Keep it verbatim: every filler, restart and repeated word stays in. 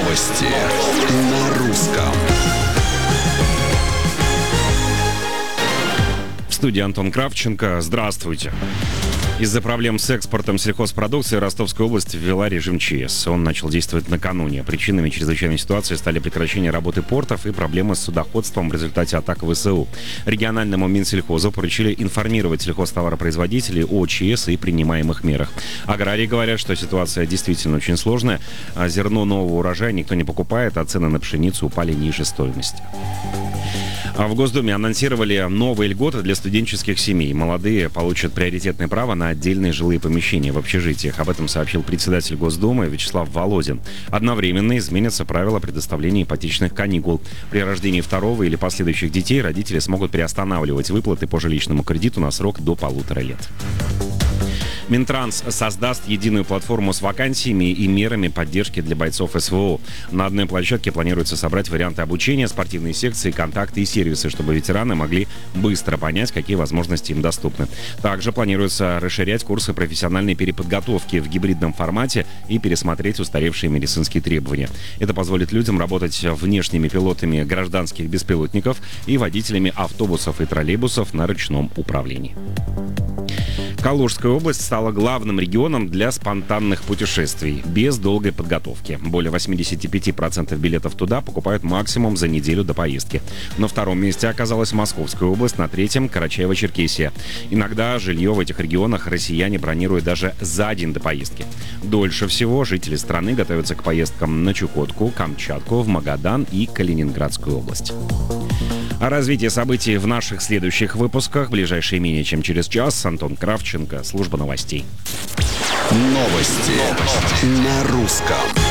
Новости на русском. В студии Антон Кравченко. Здравствуйте. Из-за проблем с экспортом сельхозпродукции Ростовская область ввела режим ЧС. Он начал действовать накануне. Причинами чрезвычайной ситуации стали прекращение работы портов и проблемы с судоходством в результате атак ВСУ. Региональному Минсельхозу поручили информировать сельхозтоваропроизводителей о ЧС и принимаемых мерах. Аграрии говорят, что ситуация действительно очень сложная. Зерно нового урожая никто не покупает, а цены на пшеницу упали ниже стоимости. В Госдуме анонсировали новые льготы для студенческих семей. Молодые получат приоритетное право на отдельные жилые помещения в общежитиях. Об этом сообщил председатель Госдумы Вячеслав Володин. Одновременно изменятся правила предоставления ипотечных каникул. При рождении второго или последующих детей родители смогут приостанавливать выплаты по жилищному кредиту на срок до полутора лет. Минтранс создаст единую платформу с вакансиями и мерами поддержки для бойцов СВО. На одной площадке планируется собрать варианты обучения, спортивные секции, контакты и сервисы, чтобы ветераны могли быстро понять, какие возможности им доступны. Также планируется расширять курсы профессиональной переподготовки в гибридном формате и пересмотреть устаревшие медицинские требования. Это позволит людям работать внешними пилотами гражданских беспилотников и водителями автобусов и троллейбусов на ручном управлении. Калужская область стала главным регионом для спонтанных путешествий, без долгой подготовки. Более восемьдесят пять процентов билетов туда покупают максимум за неделю до поездки. На втором месте оказалась Московская область, на третьем – Карачаево-Черкесия. Иногда жилье в этих регионах россияне бронируют даже за день до поездки. Дольше всего жители страны готовятся к поездкам на Чукотку, Камчатку, в Магадан и Калининградскую область. О развитии событий в наших следующих выпусках. Ближайшие менее чем через час. Антон Кравченко, служба новостей. Новости на русском.